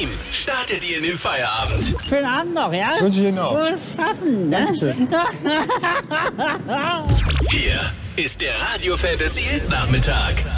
Team startet ihr in den Feierabend. Schönen Abend noch, ja? Wünsche ich Ihnen auch. Wohl schaffen, ne? Hier ist der Radio Fantasy Nachmittag.